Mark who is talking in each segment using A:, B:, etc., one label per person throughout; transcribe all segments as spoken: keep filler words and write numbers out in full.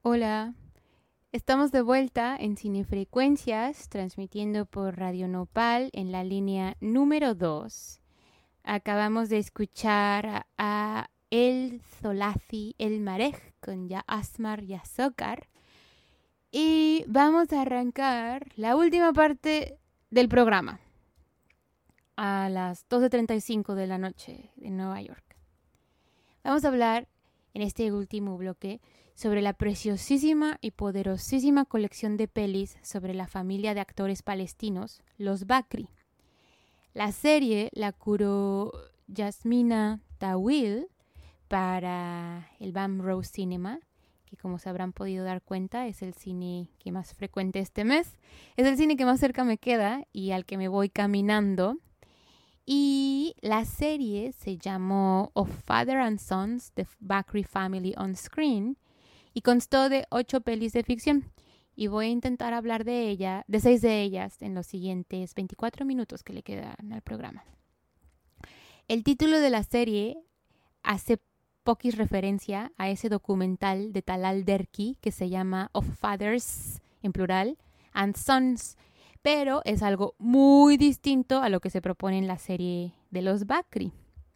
A: Hola, estamos de vuelta en Cinefrecuencias, transmitiendo por Radio Nopal en la línea número dos. Acabamos de escuchar a, a El Zolazi El Marej con Ya Asmar Ya Sokar. Y vamos a arrancar la última parte del programa a las doce treinta y cinco de la noche en Nueva York. Vamos a hablar en este último bloque sobre la preciosísima y poderosísima colección de pelis sobre la familia de actores palestinos, los Bakri. La serie la curó Yasmina Tawil para el Bam-Rose Cinema, que como se habrán podido dar cuenta es el cine que más frecuente este mes. Es el cine que más cerca me queda y al que me voy caminando. Y la serie se llamó Of Father and Sons, The Bakri Family on Screen, y constó de ocho pelis de ficción. Y voy a intentar hablar de ella, de seis de ellas, en los siguientes veinticuatro minutos que le quedan al programa. El título de la serie hace poquis referencia a ese documental de Talal Derki que se llama Of Fathers, en plural, and Sons, pero es algo muy distinto a lo que se propone en la serie de los Bakri.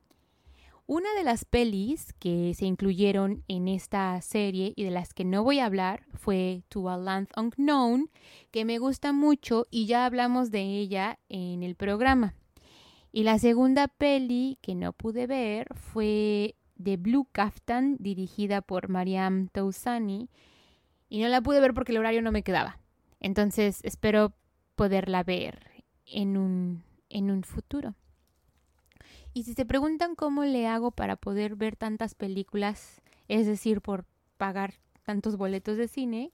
A: Una de las pelis que se incluyeron en esta serie y de las que no voy a hablar fue To a Land Unknown, que me gusta mucho y ya hablamos de ella en el programa. Y la segunda peli que no pude ver fue The Blue Kaftan, dirigida por Mariam Tousani, y no la pude ver porque el horario no me quedaba. Entonces espero poderla ver en un, en un futuro. Y si se preguntan cómo le hago para poder ver tantas películas, es decir, por pagar tantos boletos de cine,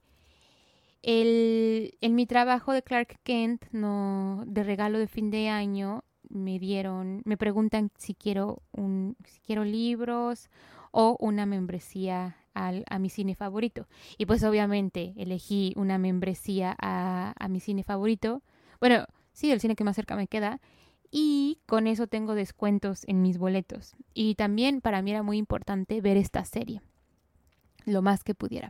A: el, en mi trabajo de Clark Kent, no, de regalo de fin de año, me dieron, me preguntan si quiero un, si quiero libros o una membresía al, a mi cine favorito. Y pues obviamente elegí una membresía a, a mi cine favorito. Bueno, sí, el cine que más cerca me queda. Y con eso tengo descuentos en mis boletos. Y también para mí era muy importante ver esta serie, lo más que pudiera.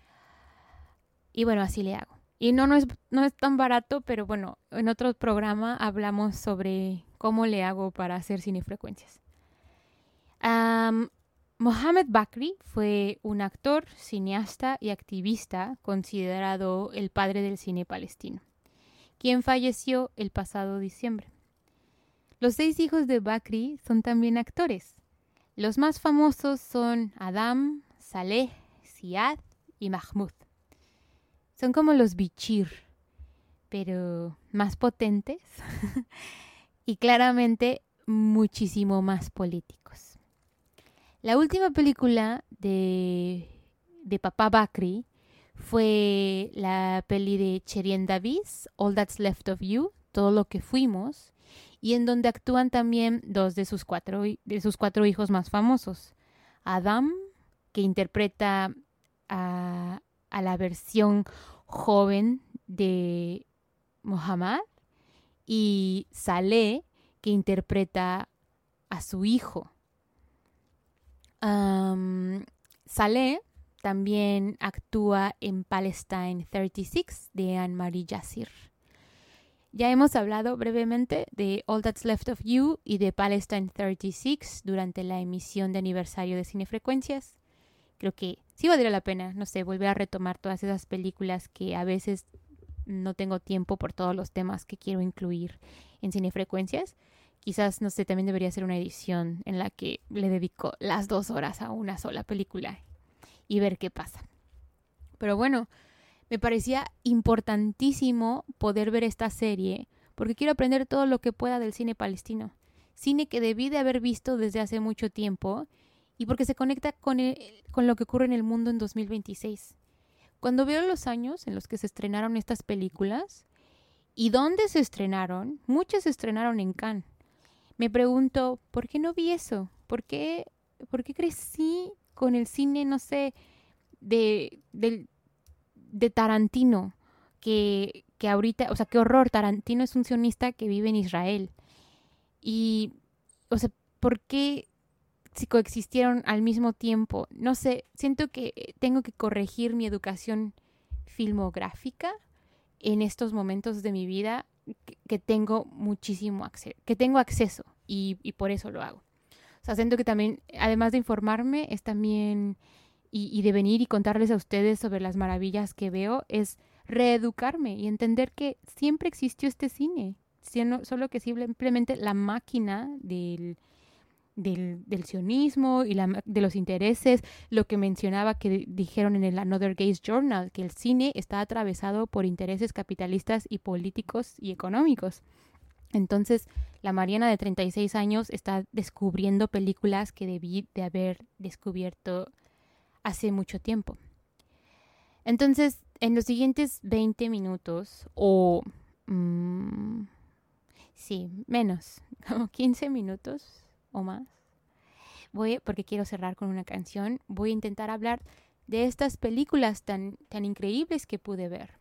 A: Y bueno, así le hago. Y no, no es, no es tan barato, pero bueno, en otro programa hablamos sobre cómo le hago para hacer cinefrecuencias. Um, Mohamed Bakri fue un actor, cineasta y activista considerado el padre del cine palestino, quien falleció el pasado diciembre. Los seis hijos de Bakri son también actores. Los más famosos son Adam, Saleh, Ziad y Mahmoud. Son como los Bichir, pero más potentes y claramente muchísimo más políticos. La última película de, de Papá Bakri fue la peli de Cherien Davis, All That's Left of You, Todo lo que fuimos, y en donde actúan también dos de sus cuatro, de sus cuatro hijos más famosos. Adam, que interpreta a, a la versión joven de Muhammad, y Saleh, que interpreta a su hijo. Um, Saleh también actúa en Palestine treinta y seis de Anne-Marie Yassir. Ya hemos hablado brevemente de All That's Left of You y de Palestine treinta y seis durante la emisión de aniversario de Cinefrecuencias. Creo que sí valdría la pena, no sé, volver a retomar todas esas películas que a veces no tengo tiempo por todos los temas que quiero incluir en Cinefrecuencias. Quizás, no sé, también debería ser una edición en la que le dedico las dos horas a una sola película y ver qué pasa. Pero bueno, me parecía importantísimo poder ver esta serie porque quiero aprender todo lo que pueda del cine palestino. Cine que debí de haber visto desde hace mucho tiempo y porque se conecta con, el, con lo que ocurre en el mundo en dos mil veintiséis. Cuando veo los años en los que se estrenaron estas películas y dónde se estrenaron, muchas se estrenaron en Cannes. Me pregunto, ¿por qué no vi eso? ¿Por qué, por qué crecí con el cine, no sé, de, de, de Tarantino? Que, que ahorita, o sea, qué horror, Tarantino es un sionista que vive en Israel. Y, o sea, ¿por qué si coexistieron al mismo tiempo. No sé, siento que tengo que corregir mi educación filmográfica en estos momentos de mi vida que, que tengo muchísimo acceso, que tengo acceso y, y por eso lo hago. O sea, siento que también, además de informarme, es también, y, y de venir y contarles a ustedes sobre las maravillas que veo, es reeducarme y entender que siempre existió este cine, solo que simplemente la máquina del del, del sionismo y la, de los intereses, lo que mencionaba que dijeron en el Another Gaze Journal, que el cine está atravesado por intereses capitalistas y políticos y económicos. Entonces, la Mariana de treinta y seis años está descubriendo películas que debí de haber descubierto hace mucho tiempo. Entonces, en los siguientes veinte minutos, o mmm, sí, menos, como quince minutos o más, voy, porque quiero cerrar con una canción, voy a intentar hablar de estas películas tan, tan increíbles que pude ver.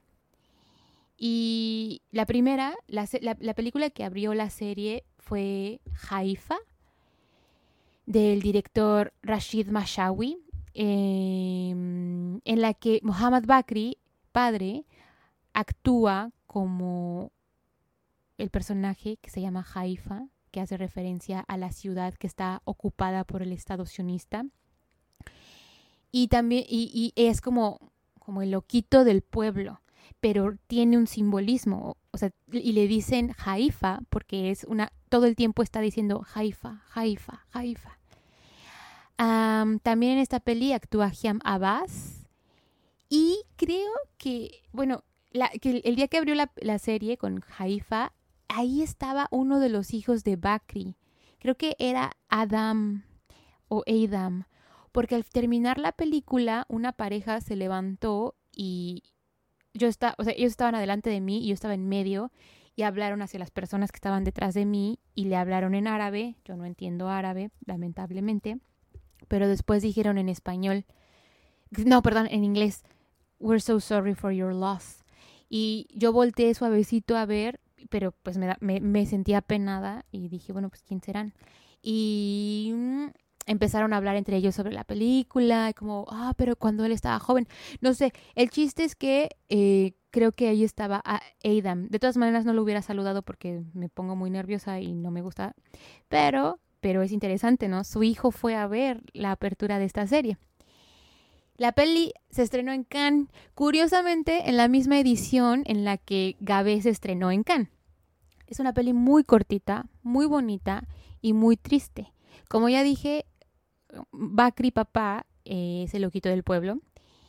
A: Y la primera, la, la, la película que abrió la serie fue Haifa, del director Rashid Mashawi, eh, en la que Mohamed Bakri, padre, actúa como el personaje que se llama Haifa, que hace referencia a la ciudad que está ocupada por el Estado sionista. Y también y, y es como, como el loquito del pueblo, pero tiene un simbolismo. O sea, y le dicen Haifa porque es una, todo el tiempo está diciendo Haifa, Haifa, Haifa. Um, también en esta peli actúa Hiam Abbas. Y creo que, bueno, la, que el, el día que abrió la, la serie con Haifa, ahí estaba uno de los hijos de Bakri. Creo que era Adam o Adam. Porque al terminar la película, una pareja se levantó y yo estaba, o sea, ellos estaban adelante de mí y yo estaba en medio y hablaron hacia las personas que estaban detrás de mí y le hablaron en árabe. Yo no entiendo árabe, lamentablemente. Pero después dijeron en español, no, perdón, en inglés, "We're so sorry for your loss". Y yo volteé suavecito a ver, pero pues me, da, me, me sentía penada y dije, bueno, pues ¿quién serán? Y mmm, empezaron a hablar entre ellos sobre la película, y como, ah, pero cuando él estaba joven. No sé, el chiste es que eh, creo que ahí estaba Adam. De todas maneras no lo hubiera saludado porque me pongo muy nerviosa y no me gusta, pero, pero es interesante, ¿no? Su hijo fue a ver la apertura de esta serie. La peli se estrenó en Cannes, curiosamente en la misma edición en la que Gabé se estrenó en Cannes. Es una peli muy cortita, muy bonita y muy triste. Como ya dije, Bakri papá eh, es el loquito del pueblo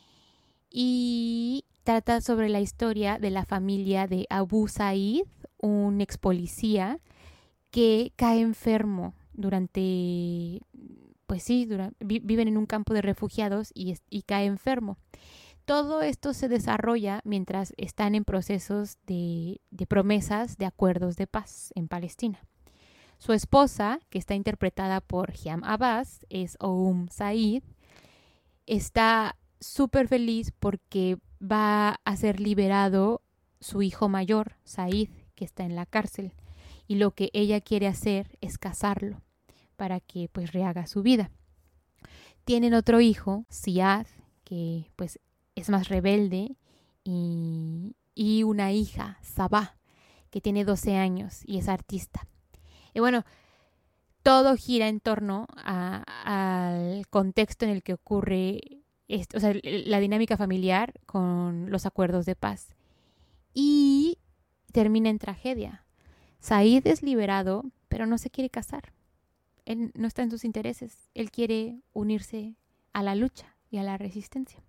A: y trata sobre la historia de la familia de Abu Said, un ex policía que cae enfermo durante... pues sí, durante, vi, viven en un campo de refugiados y, y cae enfermo. Todo esto se desarrolla mientras están en procesos de, de promesas de acuerdos de paz en Palestina. Su esposa, que está interpretada por Hiam Abbas, es Oum Said, está súper feliz porque va a ser liberado su hijo mayor, Said, que está en la cárcel. Y lo que ella quiere hacer es casarlo para que pues rehaga su vida. Tienen otro hijo, Ziad, que pues es más rebelde, y, y una hija, Sabah, que tiene doce años y es artista. Y bueno, todo gira en torno a, al contexto en el que ocurre esto, o sea, la dinámica familiar con los acuerdos de paz. Y termina en tragedia. Said es liberado, pero no se quiere casar. Él no está en sus intereses. Él quiere unirse a la lucha y a la resistencia.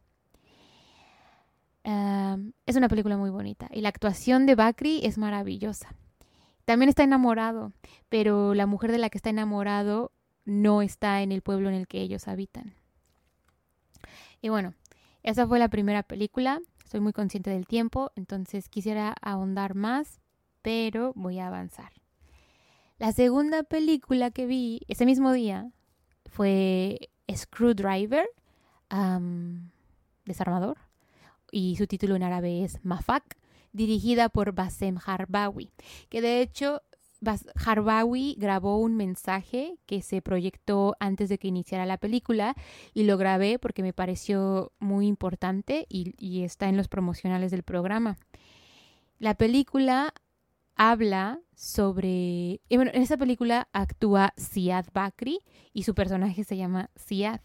A: Um, es una película muy bonita. Y la actuación de Bakri es maravillosa. También está enamorado, pero la mujer de la que está enamorado no está en el pueblo en el que ellos habitan. Y bueno, esa fue la primera película. Estoy muy consciente del tiempo, entonces quisiera ahondar más, pero voy a avanzar. La segunda película que vi ese mismo día fue Screwdriver, um, desarmador, y su título en árabe es Mafak, dirigida por Bassem Harbawi, que de hecho Harbawi grabó un mensaje que se proyectó antes de que iniciara la película y lo grabé porque me pareció muy importante y, y está en los promocionales del programa. La película habla sobre... Y bueno, en esta película actúa Ziad Bakri y su personaje se llama Ziad.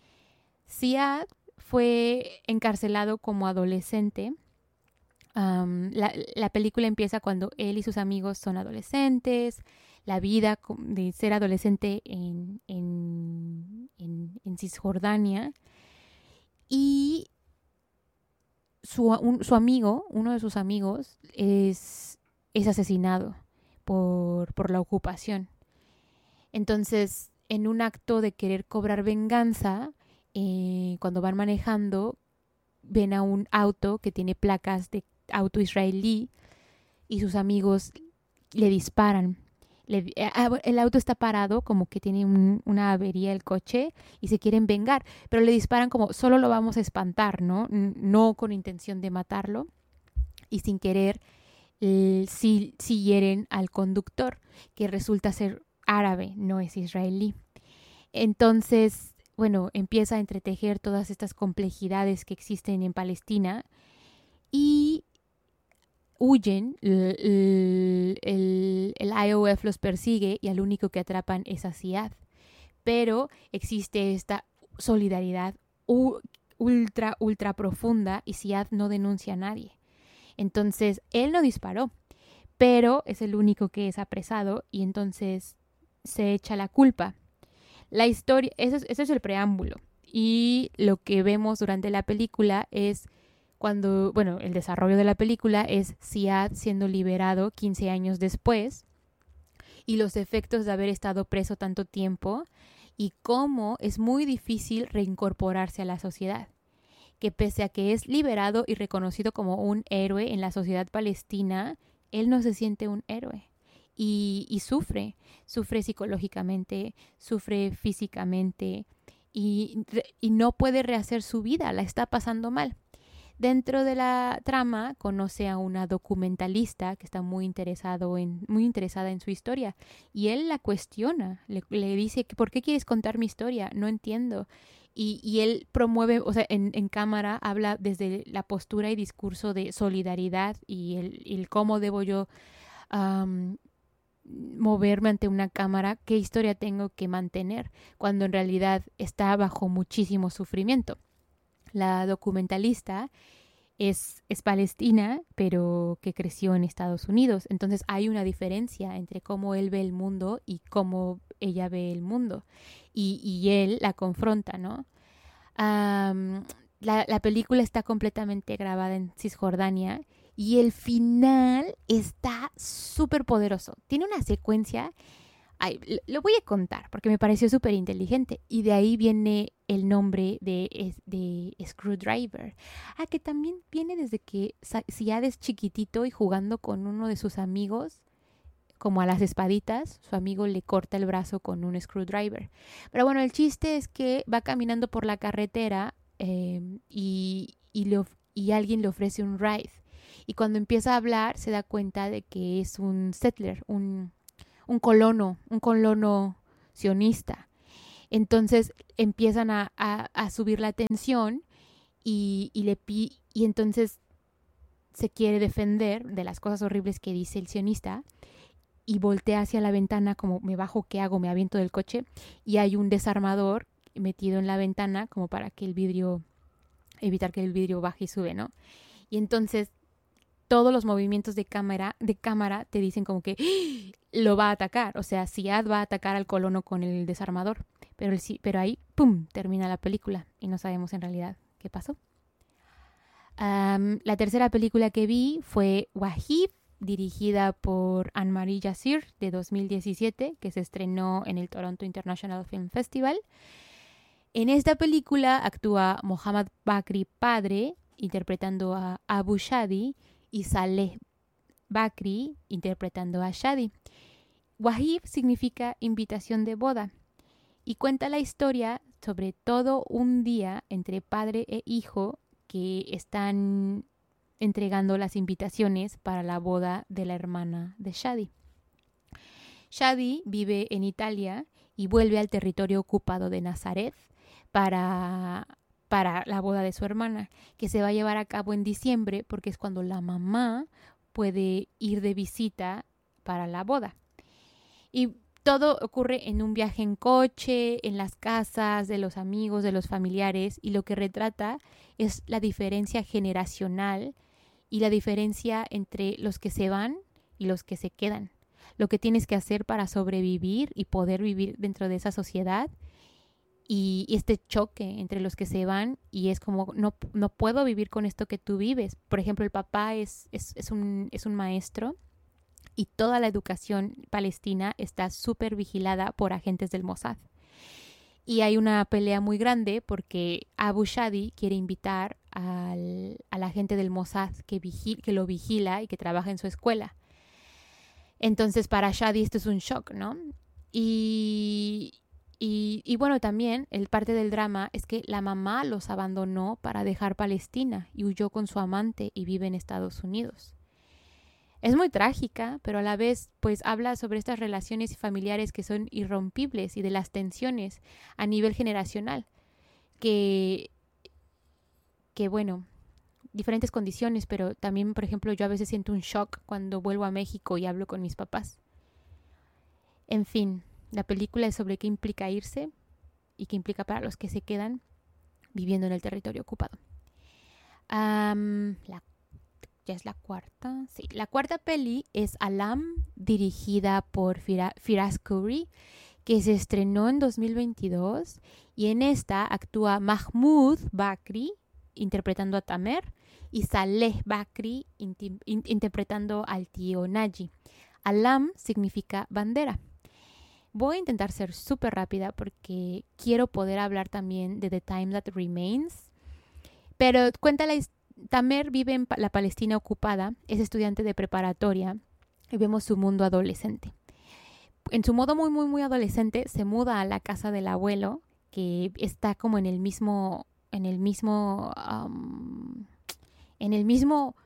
A: Ziad fue encarcelado como adolescente. Um, la, la película empieza cuando él y sus amigos son adolescentes, la vida de ser adolescente en, en, en, en Cisjordania, y su, un, su amigo, uno de sus amigos, es, es asesinado por, por la ocupación. Entonces, en un acto de querer cobrar venganza, eh, cuando van manejando, ven a un auto que tiene placas de auto israelí y sus amigos le disparan. Le, el auto está parado, como que tiene un, una avería el coche y se quieren vengar, pero le disparan como solo lo vamos a espantar, ¿no? No con intención de matarlo, y sin querer eh, sí, sí hieren al conductor, que resulta ser árabe, no es israelí. Entonces, bueno, empieza a entretejer todas estas complejidades que existen en Palestina y huyen, el, el, el I O F los persigue y al único que atrapan es a Ziad. Pero existe esta solidaridad ultra, ultra profunda y Ziad no denuncia a nadie. Entonces, él no disparó, pero es el único que es apresado y entonces se echa la culpa. La historia, eso es, eso es el preámbulo. Y lo que vemos durante la película es cuando, bueno, el desarrollo de la película es Ziad siendo liberado quince años después y los efectos de haber estado preso tanto tiempo y cómo es muy difícil reincorporarse a la sociedad. Que pese a que es liberado y reconocido como un héroe en la sociedad palestina, él no se siente un héroe. Y, y sufre, sufre psicológicamente, sufre físicamente y, y no puede rehacer su vida, la está pasando mal. Dentro de la trama conoce a una documentalista que está muy, interesado en, muy interesada en su historia y él la cuestiona, le, le dice, ¿por qué quieres contar mi historia? No entiendo. Y, y él promueve, o sea, en, en cámara habla desde la postura y discurso de solidaridad y el, el cómo debo yo um, moverme ante una cámara, qué historia tengo que mantener, cuando en realidad está bajo muchísimo sufrimiento. La documentalista es, es palestina, pero que creció en Estados Unidos. Entonces hay una diferencia entre cómo él ve el mundo y cómo ella ve el mundo. Y, y él la confronta, ¿no? Um, la, la película está completamente grabada en Cisjordania y el final está súper poderoso. Tiene una secuencia, ay, lo voy a contar porque me pareció súper inteligente y de ahí viene el nombre de, de Screwdriver. Ah, que también viene desde que Ziad es chiquitito y jugando con uno de sus amigos, como a las espaditas, su amigo le corta el brazo con un screwdriver. Pero bueno, el chiste es que va caminando por la carretera eh, y, y, le, y alguien le ofrece un ride. Y cuando empieza a hablar se da cuenta de que es un settler, un, un colono, un colono sionista. Entonces empiezan a, a, a subir la tensión y, y, le, y entonces se quiere defender de las cosas horribles que dice el sionista y voltea hacia la ventana como me bajo, ¿qué hago? Me aviento del coche y hay un desarmador metido en la ventana como para que el vidrio, evitar que el vidrio baje y sube, ¿no? Y entonces todos los movimientos de cámara, de cámara te dicen como que ¡ah! Lo va a atacar, o sea, Ziad va a atacar al colono con el desarmador, pero, el, pero ahí, ¡pum!, termina la película y no sabemos en realidad qué pasó. Um, la tercera película que vi fue Wahib, dirigida por Anne-Marie Jassir, de dos mil diecisiete, que se estrenó en el Toronto International Film Festival. En esta película actúa Mohammad Bakri padre, interpretando a Abu Shadi, y Saleh Bakri, interpretando a Shadi. Wahib significa invitación de boda y cuenta la historia sobre todo un día entre padre e hijo que están entregando las invitaciones para la boda de la hermana de Shadi. Shadi vive en Italia y vuelve al territorio ocupado de Nazaret para, para la boda de su hermana, que se va a llevar a cabo en diciembre porque es cuando la mamá puede ir de visita para la boda. Y todo ocurre en un viaje en coche, en las casas de los amigos, de los familiares, y lo que retrata es la diferencia generacional y la diferencia entre los que se van y los que se quedan. Lo que tienes que hacer para sobrevivir y poder vivir dentro de esa sociedad, y este choque entre los que se van y es como, no, no puedo vivir con esto que tú vives. Por ejemplo, el papá es, es, es, un, es un maestro y toda la educación palestina está súper vigilada por agentes del Mossad. Y hay una pelea muy grande porque Abu Shadi quiere invitar al, al agente del Mossad que, vigil, que lo vigila y que trabaja en su escuela. Entonces para Shadi esto es un shock, ¿no? Y, y, y bueno, también el parte del drama es que la mamá los abandonó para dejar Palestina y huyó con su amante y vive en Estados Unidos. Es muy trágica, pero a la vez pues habla sobre estas relaciones familiares que son irrompibles y de las tensiones a nivel generacional, que, que bueno, diferentes condiciones, pero también, por ejemplo, yo a veces siento un shock cuando vuelvo a México y hablo con mis papás. En fin, la película es sobre qué implica irse y qué implica para los que se quedan viviendo en el territorio ocupado. Um, la Ya es la cuarta. Sí, la cuarta peli es Alam, dirigida por Fira- Firas Khoury, que se estrenó en dos mil veintidós. Y en esta actúa Mahmoud Bakri, interpretando a Tamer, y Saleh Bakri, inti- in- interpretando al tío Naji. Alam significa bandera. Voy a intentar ser súper rápida porque quiero poder hablar también de The Time That Remains. Pero cuenta la historia. Tamer vive en la Palestina ocupada, es estudiante de preparatoria y vemos su mundo adolescente. En su modo muy, muy, muy adolescente, se muda a la casa del abuelo, que está como en el mismo, en el mismo, um, en el mismo,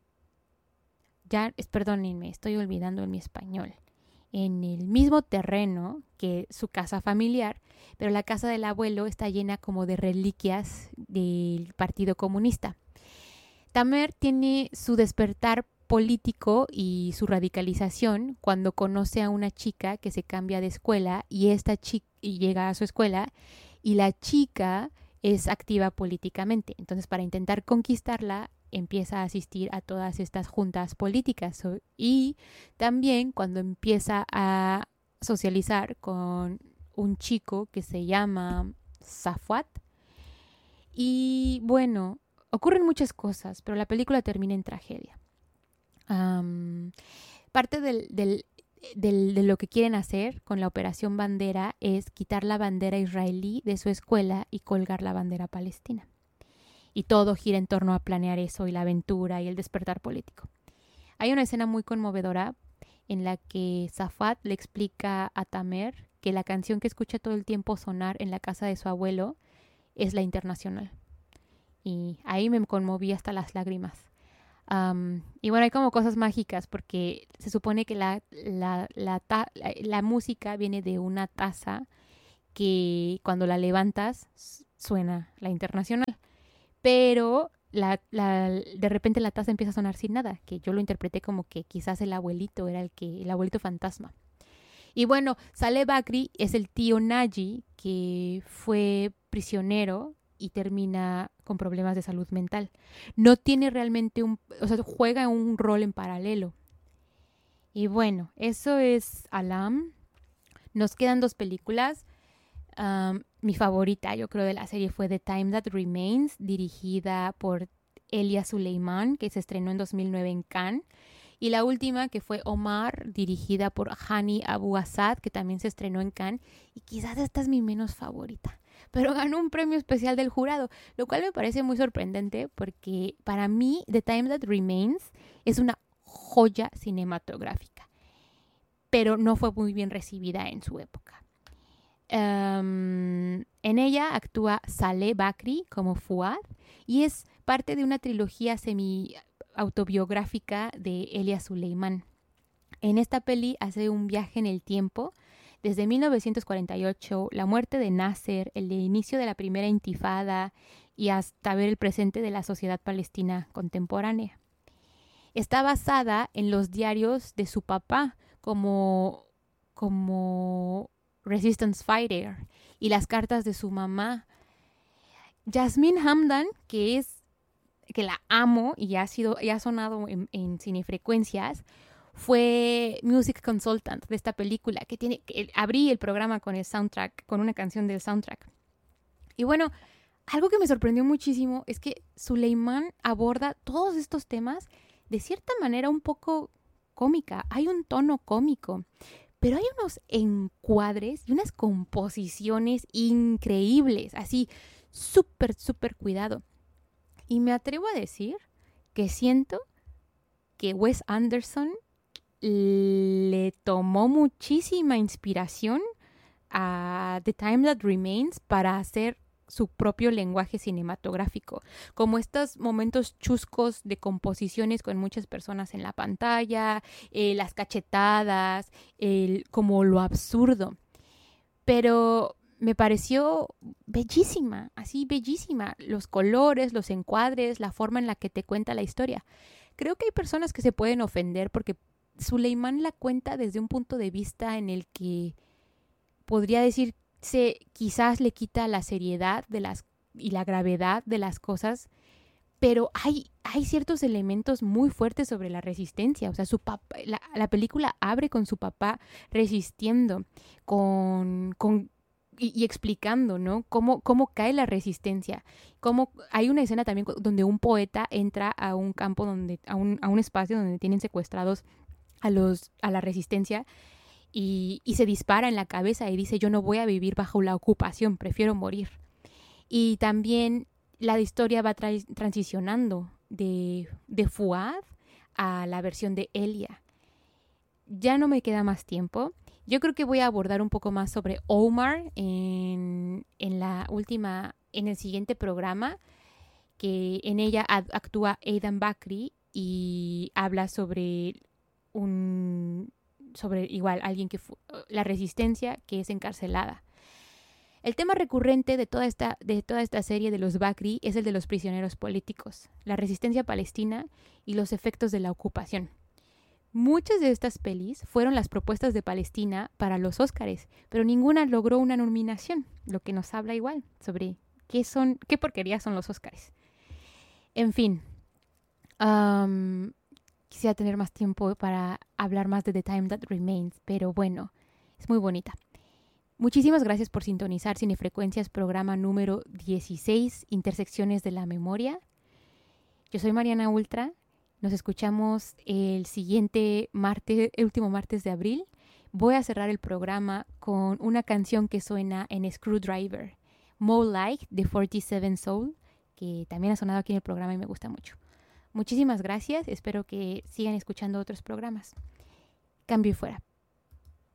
A: ya, perdónenme, estoy olvidando en mi español, en el mismo terreno que su casa familiar, pero la casa del abuelo está llena como de reliquias del Partido Comunista. Tamer tiene su despertar político y su radicalización cuando conoce a una chica que se cambia de escuela y esta chica llega a su escuela y la chica es activa políticamente. Entonces, para intentar conquistarla, empieza a asistir a todas estas juntas políticas y también cuando empieza a socializar con un chico que se llama Safwat. Y bueno, ocurren muchas cosas, pero la película termina en tragedia. Um, parte del, del, del, de lo que quieren hacer con la Operación Bandera es quitar la bandera israelí de su escuela y colgar la bandera palestina. Y todo gira en torno a planear eso y la aventura y el despertar político. Hay una escena muy conmovedora en la que Safwat le explica a Tamer que la canción que escucha todo el tiempo sonar en la casa de su abuelo es la Internacional. Y ahí me conmoví hasta las lágrimas. Um, y bueno, hay como cosas mágicas porque se supone que la, la, la, ta- la, la música viene de una taza que cuando la levantas suena la Internacional. Pero la, la, de repente la taza empieza a sonar sin nada, que yo lo interpreté como que quizás el abuelito era el, que, el abuelito fantasma. Y bueno, Saleh Bakri es el tío Naji que fue prisionero y termina con problemas de salud mental. No tiene realmente un, o sea, juega un rol en paralelo. Y bueno, eso es Alam. Nos quedan dos películas. Um, mi favorita, yo creo, de la serie fue The Time That Remains, dirigida por Elia Suleiman, que se estrenó en dos mil nueve en Cannes. Y la última, que fue Omar, dirigida por Hani Abu Assad, que también se estrenó en Cannes. Y quizás esta es mi menos favorita, pero ganó un premio especial del jurado, lo cual me parece muy sorprendente porque para mí The Time That Remains es una joya cinematográfica, pero no fue muy bien recibida en su época. Um, en ella actúa Saleh Bakri como Fuad y es parte de una trilogía semi-autobiográfica de Elia Suleiman. En esta peli hace un viaje en el tiempo, desde mil novecientos cuarenta y ocho, la muerte de Nasser, el inicio de la primera intifada y hasta ver el presente de la sociedad palestina contemporánea. Está basada en los diarios de su papá como, como resistance fighter y las cartas de su mamá. Jasmine Hamdan, que es que la amo y ha sido y ha sonado en, en Cinefrecuencias, fue music consultant de esta película, que tiene que abrí el programa con el soundtrack, con una canción del soundtrack. Y bueno, algo que me sorprendió muchísimo es que Suleiman aborda todos estos temas de cierta manera un poco cómica. Hay un tono cómico, pero hay unos encuadres y unas composiciones increíbles, así súper, súper cuidado. Y me atrevo a decir que siento que Wes Anderson le tomó muchísima inspiración a The Time That Remains para hacer su propio lenguaje cinematográfico, como estos momentos chuscos de composiciones con muchas personas en la pantalla, eh, las cachetadas, el, como lo absurdo. Pero me pareció bellísima, así bellísima, los colores, los encuadres, la forma en la que te cuenta la historia. Creo que hay personas que se pueden ofender porque Suleiman la cuenta desde un punto de vista en el que podría decirse quizás le quita la seriedad de las, y la gravedad de las cosas, pero hay, hay ciertos elementos muy fuertes sobre la resistencia. O sea, su papá, la, la película abre con su papá resistiendo, con, con y, y explicando, ¿no? Cómo, cómo cae la resistencia. Cómo, hay una escena también donde un poeta entra a un campo, donde, a, un, a un espacio donde tienen secuestrados a, los, a la resistencia y, y se dispara en la cabeza y dice: yo no voy a vivir bajo la ocupación, prefiero morir. Y también la historia va tra- transicionando de, de Fuad a la versión de Elia. Ya no me queda más tiempo. Yo creo que voy a abordar un poco más sobre Omar en, en la última, en el siguiente programa, que en ella ad- actúa Aidan Bakri y habla sobre un, sobre igual alguien que fu- la resistencia que es encarcelada. El tema recurrente de toda esta, de toda esta serie de los Bakri es el de los prisioneros políticos, la resistencia palestina y los efectos de la ocupación. Muchas de estas pelis fueron las propuestas de Palestina para los Óscares, pero ninguna logró una nominación, lo que nos habla igual sobre qué son, qué porquerías son los Óscares. En fin, um, quisiera tener más tiempo para hablar más de The Time That Remains, pero bueno, es muy bonita. Muchísimas gracias por sintonizar Cinefrecuencias, programa número dieciséis, Intersecciones de la Memoria. Yo soy Mariana Ultra. Nos escuchamos el siguiente martes, el último martes de abril. Voy a cerrar el programa con una canción que suena en Screwdriver, More Like de cuarenta y siete Soul, que también ha sonado aquí en el programa y me gusta mucho. Muchísimas gracias. Espero que sigan escuchando otros programas. Cambio y fuera.